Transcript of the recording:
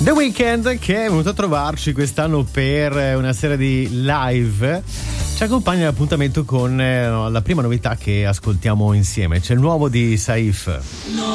The Weeknd, che è venuto a trovarci quest'anno per una serie di live, ci accompagna all'appuntamento con la prima novità che ascoltiamo insieme. C'è il nuovo di Saif.